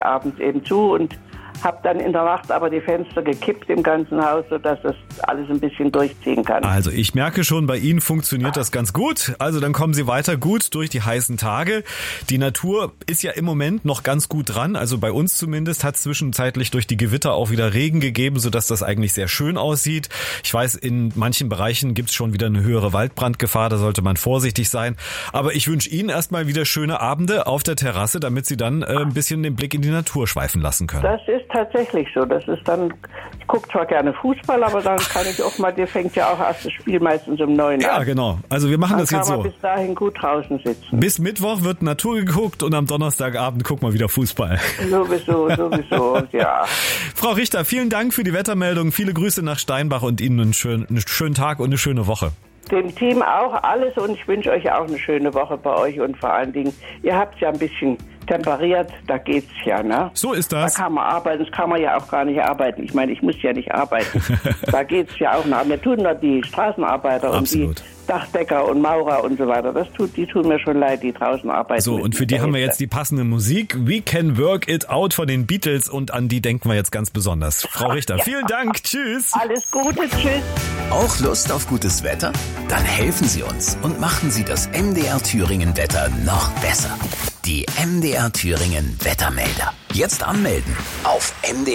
abends eben zu und habe dann in der Nacht aber die Fenster gekippt im ganzen Haus, sodass das alles ein bisschen durchziehen kann. Also ich merke schon, bei Ihnen funktioniert das ganz gut. Also dann kommen Sie weiter gut durch die heißen Tage. Die Natur ist ja im Moment noch ganz gut dran. Also bei uns zumindest hat es zwischenzeitlich durch die Gewitter auch wieder Regen gegeben, sodass das eigentlich sehr schön aussieht. Ich weiß, in manchen Bereichen gibt es schon wieder eine höhere Waldbrandgefahr. Da sollte man vorsichtig sein. Aber ich wünsche Ihnen erstmal wieder schöne Abende auf der Terrasse, damit Sie dann ein bisschen den Blick in die Natur schweifen lassen können. Das ist tatsächlich so. Das ist dann, ich gucke zwar gerne Fußball, aber dann kann ich auch mal, dir fängt ja auch erst das Spiel meistens um 9 an. Ja, genau. Also wir machen dann das jetzt so. Kann man bis dahin gut draußen sitzen. Bis Mittwoch wird Natur geguckt und am Donnerstagabend gucken wir wieder Fußball. Sowieso, ja. Frau Richter, vielen Dank für die Wettermeldung. Viele Grüße nach Steinbach und Ihnen einen schönen Tag und eine schöne Woche. Dem Team auch alles und ich wünsche euch auch eine schöne Woche bei euch und vor allen Dingen, ihr habt ja ein bisschen temperiert, da geht's ja, ne? So ist das. Da kann man arbeiten, das kann man ja auch gar nicht arbeiten. Ich meine, ich muss ja nicht arbeiten. Da geht's ja auch noch. Mir tun nur die Straßenarbeiter Absolut. und die Dachdecker und Maurer und so weiter. Die tun mir schon leid, die draußen arbeiten. So, und für die haben wir jetzt die passende Musik. We Can Work It Out von den Beatles und an die denken wir jetzt ganz besonders. Frau Richter, vielen Dank. Tschüss. Alles Gute, tschüss. Auch Lust auf gutes Wetter? Dann helfen Sie uns und machen Sie das MDR Thüringen Wetter noch besser. Die MDR Thüringen Wettermelder. Jetzt anmelden auf MDR